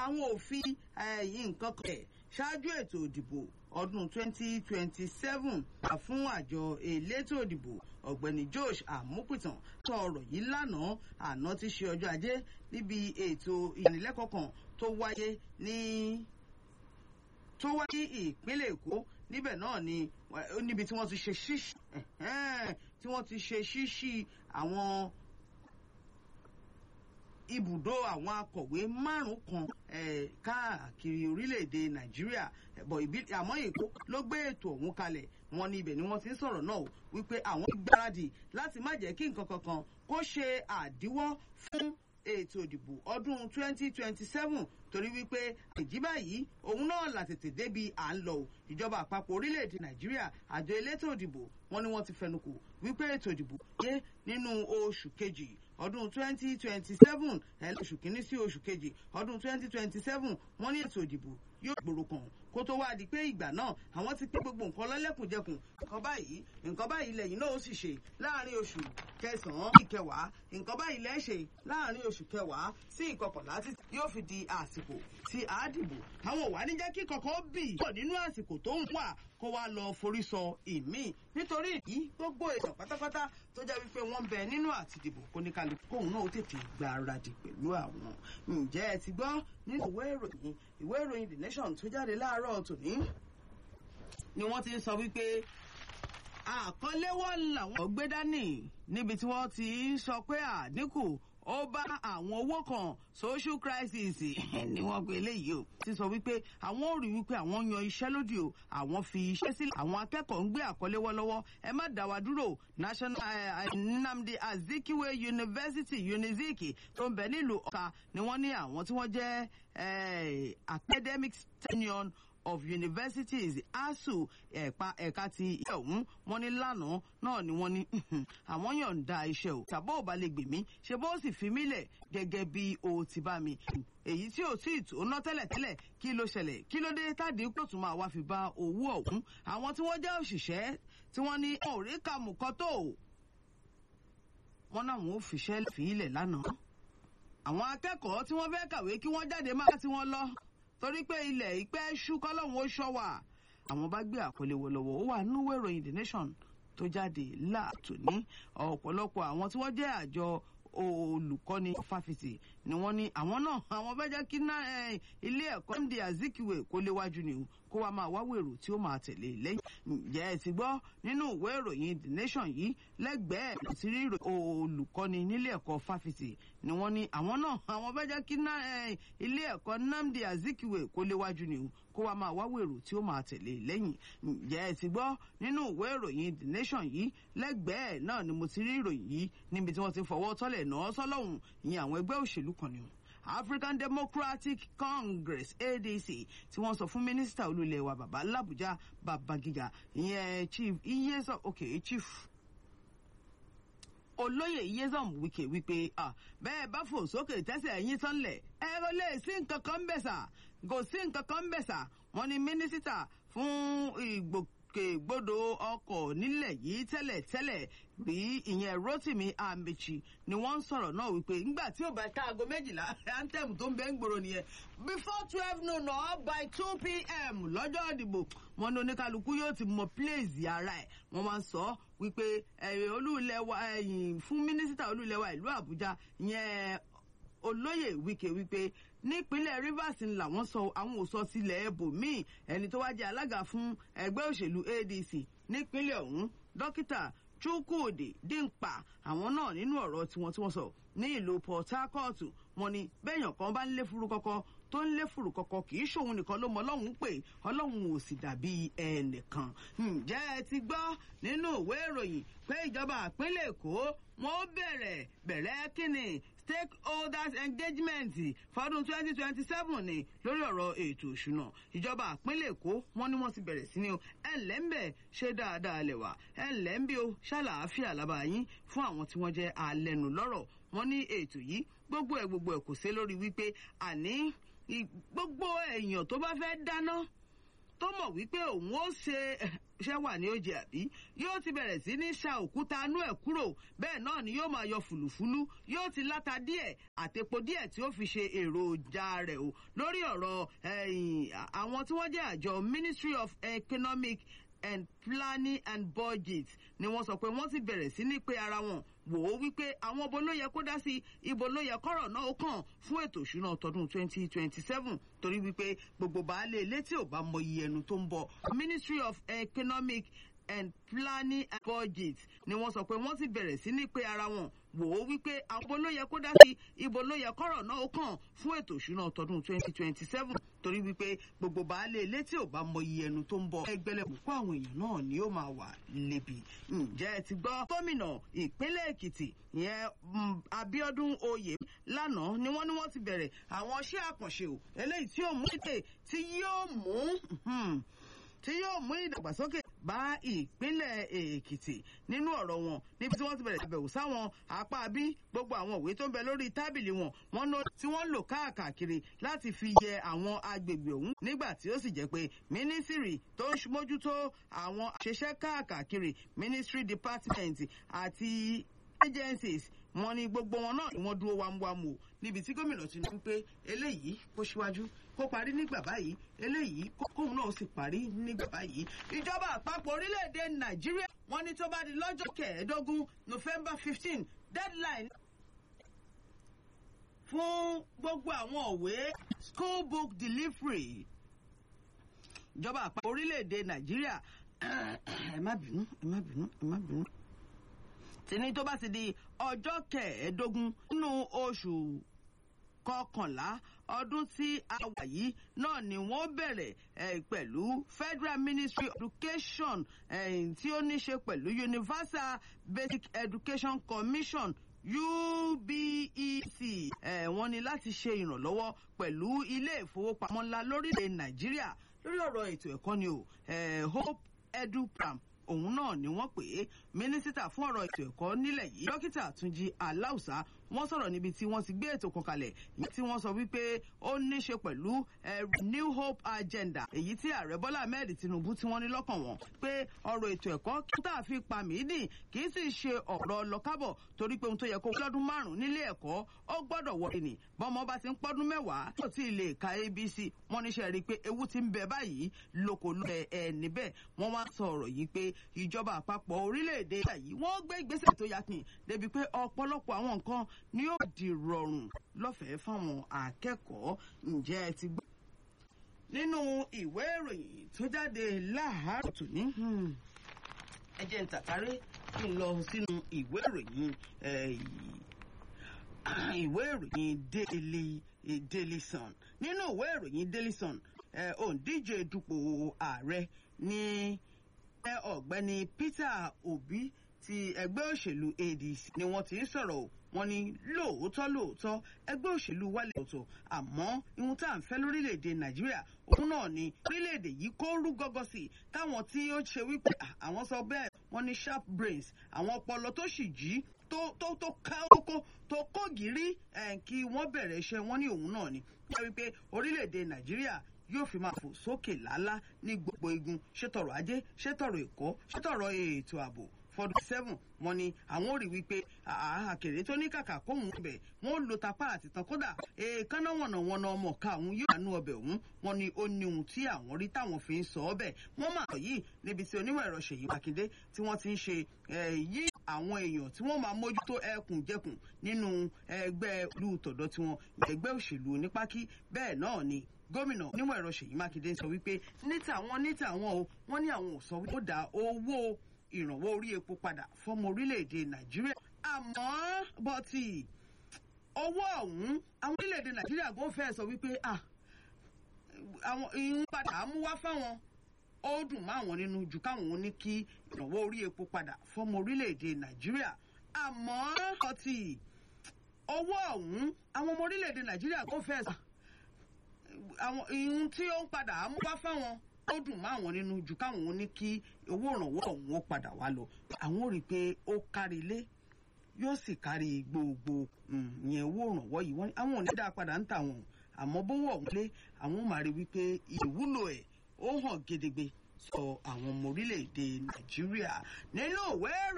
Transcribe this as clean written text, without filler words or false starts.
àwọn òfin nǹkan kan ṣáájú ètò ìdìbò ọdún 2027 fún àjọ elétò ìdìbò ọ̀gbẹ́ni Josh Amupitan sọ ọ̀rọ̀ yìí lánàá àná tí ṣe ọjọ́ ajé níbi ètò ìdánilẹ́kọ̀ọ́ kan tó wáyé ní ìpínlẹ̀ Èkó níbẹ̀ náà ni níbi tí wọ́n ti ṣe ṣíṣí àwọn ibùdó àwọn akọ̀wé márùn-ún kan káàkiri orílẹ̀-èdè Nàìjíríà àmọ́ Èkó ló gbé ètò ọ̀hún kalẹ̀ wọn ní ibẹ̀ ni wọ́n ti ń sọ̀rọ̀ náà wípé àwọn gbáradì láti má jẹ́ kí nǹkan kankan kó ṣe àdíwọ́ fún ètò ìdìbò ọdún 2027 torí wípé èjì báyìí òun náà là tètè débi à ń lọ ìjọba àpapọ̀ orílẹ̀-èdè Nàìjíríà àjọ elétò ìdìbò wọn ni wọ́n ti fẹnukò wípé ètò ìdìbò yé nínú oṣù kejì ọdún 2027 oṣù kìíní sí oṣù kejì ọdún 2027 wọ́n ní ètò ìdìbò yóò gbòòrò kan kó tó wá di pé ìgbà náà àwọn ti pé gbogbo nǹkan lọ́lẹ́kùnjẹkùn nǹkan báyìí lẹ́yìn náà ó sì ṣe láàrin oṣù kẹsàn-án ìkẹwàá nǹkan báyìí lẹ́ ṣe láàrin oṣù kẹwàá sí ìkọkànlá tí yóò fi di àsìkò tí a dìbò àwọn ò wá ní jẹ́ kí kọ̀ọ̀kan bì pọ̀ nínú àsìkò tó ń wà kó wá lọ forí sọ ìmíì nítorí ìdí gbogbo èèyàn pátápátá tó jẹ́ wípé wọ́n bẹ nínú àtìdìbò kó ní kálukú kóun náà ó tètè gbáradì pẹ̀lú àwọn. ǹjẹ́ ẹ ti gbọ́ nínú ìwé ìròyìn The Nation tó jáde láàárọ̀ tòní ni wọ́n ti ń sọ wípé àkọléwọ́ làwọn gbé dání níbi tí wọ́n ti ń sọ pé àdínkù ó bá àwọn owó kan social crisis ni wọ́n pe eléyìí o ti sọ wípé àwọn ò rí wípé àwọn yan iṣẹ́ lódì o àwọn fi iṣẹ́ sílẹ̀ àwọn akẹ́kọ̀ọ́ ń gbé àkọléwọ́ lọ́wọ́ ẹ má dá wa dúró National Nnamdi Azikiwe University UNIZIK tó ń bẹ nílùú Ọ̀ka ni wọ́n ní àwọn tí wọ́n jẹ́ academic union of universities ASUU ẹ̀ka ti ilé ọ̀hún wọ́n ní lánàá náà ni wọ́n ní àwọn yọ̀ǹda iṣẹ́ o tàbó ò bá lè gbè mí ṣe bó sì fi mí lẹ̀ gẹ́gẹ́ bí o ti bá mi èyí tí ò tí ì tó ná tẹ́lẹ̀tẹ́lẹ̀ kí ló ṣẹlẹ̀ kí ló dé tàdí kò tún máa wá fi bá owó ọ̀hún àwọn tí wọ́n jẹ́ òṣìṣẹ́ tí wọ́n ní òrí kàmùkọ́ tó wọ́n náà wọ́n ò fiṣẹ́ fi ilẹ̀ lánàá àwọn akẹ́kọ̀ọ́ tí wọ́n fẹ́ kàwé kí wọ́n jáde máa tí wọ́n lọ torí pé ilẹ̀ ìpẹ́ ṣú kọ́lọ́hún ó ṣọ́ wà àwọn bá gbé àkọlé wọ lọ́wọ́ ó wà nínú ìròyìn The Nation tó jáde láàtò ní ọ̀pọ̀lọpọ̀ àwọn tí wọ́n jẹ́ àjọ olùkọ́ni fáfitì ni wọ́n ní àwọn náà àwọn fẹ́ jẹ́ kí ilé ẹ̀kọ́ Nnamdi Azikiwe kó léwájú ni kó wá máa wáwó èrò tí ó máa tẹ̀lé lẹ́yìn. ǹjẹ́ ẹ ti gbọ́ nínú ìwé ìròyìn The Nation yìí lẹ́gbẹ̀ẹ́ lọ sí rí olùkọ́ni nílé ẹ̀kọ́ fáfitì ni wọ́n ní àwọn náà àwọn fẹ́ jẹ́ kí ilé ẹ̀kọ́ Nnamdi Azikiwe kó léwájú ni kó wá máa wáwó èrò tí ó máa tẹ̀lé lẹ́yìn. ǹjẹ́ ẹ ti gbọ́ nínú ìwé ìròyìn The Nation yìí lẹ́gbẹ̀ẹ́ náà ni mo ti rí ìròyìn yìí níbi tí wọ́n ti fọwọ́ tọ́lẹ̀ náà sọ́lọ́hùn ìyẹn àwọn ẹgbẹ́ òṣèlú kan ni African Democratic Congress ADC tí wọ́n sọ fún mínísítà olúlẹ̀ wa bàbá làbújá Babangida ìyẹn chief olóyè Nyesom Wike wípé bẹ́ẹ̀ bá fò sókè tẹ́sẹ̀ ẹ̀yìn tán lẹ̀ ẹ kò lè sí nǹkan kan bẹ̀ sà kò sí nǹkan kan bẹ̀ sà wọ́n ní mínísítà fún ìgbòkègbodò ọkọ̀ nílẹ̀ yìí tẹ́lẹ̀ bí ìyẹn Rotimi Amechi ni wọ́n ń sọ̀rọ̀ náà wípé ńgbà tí ó bá ká aago 12 anthem tó ń bẹ ń gbòòrò nìyẹn before 12 noon or by 2 p.m. lọ́jọ́ ìdìbò wọn ní oníkálukú yóò ti mọ place ara ẹ̀ wọ́n máa ń sọ wípé olúlẹ̀wà fún mínísítà olúlẹ̀wà ìlú Àbújá ìyẹn olóyè Wike wípé nípínlẹ̀ Rivers làwọn sọ àwọn ò sọ sílẹ̀ ẹbòmíì ẹni tó wá jẹ́ alága fún ẹgbẹ́ òṣèlú ADC nípínlẹ̀ ọ̀hún dókítà Chukwudi Dimkpa àwọn náà nínú ọ̀rọ̀ tiwọn tí wọ́n sọ ní ìlú Port Harcourt wọ́n ní bẹ́ẹ̀yàn kan bá ń lé furu kọ́kọ́ tó ń lé furu kọ́kọ́ kì í ṣòun nìkan ló mọ Ọlọ́run pé Ọlọ́run ò sì dàbí ẹnìkan. ǹjẹ́ ẹ ti gbọ́ nínú ìwé ìròyìn pé ìjọba ìpínlẹ̀ Èkó wọ́n ó bẹ̀rẹ̀ kíni stakeholders engagement fọdún 2027 ni lórí ọ̀rọ̀ ètò ìṣúná ìjọba ìpínlẹ̀ Èkó wọ́n ní wọ́n ti bẹ̀rẹ̀ sí ní o ẹ̀ńlẹ́ńbẹ̀ ṣe dáadáa lẹ̀wà ẹ̀ńlẹ́ńbí o ṣàlàáfíà làbàyín fún àwọn tí wọ́n jẹ́ alẹ́nu lọ́rọ̀ wọ́n ní ètò yìí gbogbo ẹ̀ kò sí lórí wípé àní gbogbo èèyàn tó bá fẹ́ dáná tó mọ̀ wípé òun ó ṣe ṣẹ́ wà ní oje àbí yóò ti bẹ̀rẹ̀ sí ní ṣa òkúta inú ẹ̀ kúrò bẹ́ẹ̀ náà ni yóò máa yọ fùlùfúlù yóò ti láta díẹ̀ àtepo díẹ̀ tí ó fi ṣe èròjà rẹ̀ o lórí ọ̀rọ̀ àwọn tí wọ́n jẹ́ àjọ Ministry of Economic and Planning and Budget ni wọ́n sọ pé wọ́n ti bẹ̀rẹ̀ sí ní pé ara wọn wò ó wípé àwọn ibo ló yẹ kó dá sí ibo ló yẹ kọ́rọ̀ náà ó kàn fún ètò ìṣúná tọdún 2027 torí wípé gbogbo baálé ilé tí ò bá mọ iye ẹnu tó ń bọ̀ Ministry of Economic and Planning and Budget ni wọ́n sọ pé wọ́n ti bẹ̀rẹ̀ sí ní pé ara wọn wò ó wípé àwọn ibo ló yẹ kó dá sí ibo ló yẹ kọ́rọ̀ náà ó kàn fún ètò ìṣúná tọdún 2027 torí wípé gbogbo baálé ilé tí ò bá mọ iye ẹnu tó ń bọ̀ ẹgbẹ̀lẹ̀mùkú àwọn èèyàn náà ni ó máa wà lébi. ǹjẹ́ ẹ ti gbọ́ gómìnà ìpínlẹ̀ Èkìtì ìyẹn Abíọ́dún Oyè lánàá ni wọ́n ti bẹ̀rẹ̀ àwọn iṣẹ́ àkànṣe o eléyìí tí yóò mú ètè tí yóò mú ìdàgbàsókè bá ìpínlẹ̀ Èkìtì nínú ọ̀rọ̀ wọn níbi tí wọ́n ti bẹ̀rẹ̀ àbẹ̀wò sáwọn apá bí gbogbo àwọn òwe tó ń bẹ lórí tábìlì wọn tí wọ́n lò káàkiri láti fi yẹ àwọn agbègbè ọ̀hún nígbà tí ó sì jẹ́ pé mínísírì tó ń mójútó àwọn àṣeṣẹ́ káàkiri ministry department àti agencies wọ́n ní gbogbo wọn náà ni wọ́n dúró wámúwámú o níbi tí gómìnà ti ní pé eléyìí kó síwájú kó parí nígbà báyìí eléyìí kóun náà sì parí nígbà báyìí. ìjọba àpapọ̀ orílẹ̀-èdè Nàìjíríà wọ́n ní tó bá di lọ́jọ́ 15 November 15 deadline fún gbogbo àwọn òwe school book delivery. ìjọba àpapọ̀ orílẹ̀-èdè Nàìjíríà ẹ má bínú tìní tó bá ti di ọjọ́ 15 nínú oṣù kọkànlá ọdún tí a wà yìí náà ni wọ́n bẹ̀rẹ̀ pẹ̀lú Federal Ministry of Education tí ó ní ṣe pẹ̀lú Universal Basic Education Commission UBEC wọ́n ní láti ṣe ìrànlọ́wọ́ pẹ̀lú ilé ìfowópamọ́ ńlá lórílẹ̀ Nàìjíríà lórí ọ̀rọ̀ ètò ẹ̀kọ́ ni o Hope EduPram òun náà ni wọ́n pè é mínísítà fún ọ̀rọ̀ ètò ẹ̀kọ́ nílẹ̀ yìí dókítà Túnjí Aláùsá wọ́n sọ̀rọ̀ níbi tí wọ́n ti gbé ètò kan kalẹ̀ tí wọ́n sọ wípé ó ní ṣe pẹ̀lú New Hope Agenda èyí tí ààrẹ Bọ́lá Ahmed Tinubu tí wọ́n ní lọ́kàn wọn pé ọ̀rọ̀ ètò ẹ̀kọ́ kí tá a fi pa mídìn kì í sì ṣe ọ̀rọ̀ lọ́kábọ̀ torí pé ohun tó yẹ kó lọ́dún 5 nílé ẹ̀kọ́ ó gbọ́dọ̀ wọlé ni bọ́mọ bá ti ń pọ́dún 10 tó ti lè ka ABC wọ́n níṣẹ́ rí i pé ewu ti ń bẹ báyìí lóko níbẹ̀ wọ́n wá sọ ọ̀rọ̀ yìí pé ìjọba àpapọ̀ orílẹ̀-èdè yìí wọ́n gbé ìgbésẹ̀ tó yakin débi pé ọ̀pọ̀lọpọ̀ àwọn nǹkan ni yóò di rọrùn lọ́fẹ̀ẹ́ fáwọn akẹ́kọ̀ọ́. ǹjẹ́ ẹ ti gbọ́ nínú ìwé ìròyìn tó jáde láàárọ̀ tòní ẹ jẹ́ n tàkárí kí n lọ sínú ìwé ìròyìn Daily Sun. nínú ìwé ìròyìn Daily Sun òǹdíje dupò ààrẹ ní ọ̀gbẹ́ni Peter Obi ti ẹgbẹ́ òṣèlú ADC ni wọ́n ti ń sọ̀rọ̀ o wọ́n ní lóòótọ́ ẹgbẹ́ òṣèlú wálé ọ̀tọ̀ àmọ́ ihun tá à ń fẹ́ lórílẹ̀‐èdè Nàìjíríà òun náà ni orílẹ̀‐èdè yìí kó rú gọ́gọ́ sí i káwọn tí ó ṣe wípé àwọn sọ bẹ́ẹ̀ wọ́n ní sharp brains àwọn ọpọlọ tó sì jí tó ká kókó tó kó gírí kí wọ́n bẹ̀rẹ̀ iṣẹ́ wọn ní òun náà ni wọ́n wípé orílẹ̀‐èdè Nàìjíríà yóò fi máa fò sókè lálá ní gbogbo igun ṣètọrọ ajé ṣètọrọ ẹ̀kọ́ ṣètọrọ ètò ààbò fọdún 7 wọ́n ní àwọn ò rí wípé àkèrè tó ní kàkà kóhun ọbẹ̀ wọ́n lo tapá àti tán kódà èèkánná wọ̀nàwọ̀nà ọmọ ká àwọn yóò àánú ọbẹ̀ ọ̀hún wọ́n ní ó ní ohun tí àwọn rí táwọn fi ń sọ ọbẹ̀ wọ́n máa sọ yìí níbi tí onímọ̀ ẹ̀rọ Ṣèyí Mákindé tí wọ́n ti ń ṣe yí àwọn èèyàn tí wọ́n máa mójútó ẹkùnjẹkùn nínú ẹgbẹ́ ìlú tọ̀dọ̀ tiwọn ẹgbẹ́ òṣèlú onípákí bẹ́ẹ̀ náà ni gómìnà onímọ̀ ẹ̀rọ Ṣèyí Mákindé sọ wípé níta àwọn o wọ́n ní àwọn ò sọ wípé ó dá owó ìrànwọ́ orí epo padà fọ́mọ orílẹ̀-èdè Nàìjíríà àmọ́ bọ́tì owó ọ̀hún àwọn orílẹ̀-èdè Nàìjíríà gbọ́n fẹ́ sọ wípé àwọn ìhun padà mú wá fáwọn ó dùn mọ́ àwọn nínú jù káwọn ní kí ìrànwọ́ orí epo padà fọ́mọ orílẹ̀-èdè Nàìjíríà àmọ́ bọ́tì owó ọ̀hún àwọn ọmọ orílẹ̀-èdè Nàìjíríà gbọ́n fẹ́ sọ àwọn ìhun tí ó ń padà mú wá fáwọn ó dùn mọ́ àwọn nínú jù káwọn ní kí owó ìrànwọ́ ọ̀hún ó padà wá lọ àwọn ò rí i pé ó kárí ilé yóò sì kárí gbogbo yẹn owó ìrànwọ́ yìí wọ́n àwọn ò ní dá padà ń tà wọ́n àmọ́ bówó ọ̀hún lé àwọn ò máa rí wípé ìwúlò ẹ̀ ó hàn gedegbe sọ àwọn ọmọ orílẹ̀-èdè Nàìjíríà nínú ìwé ìròyìn.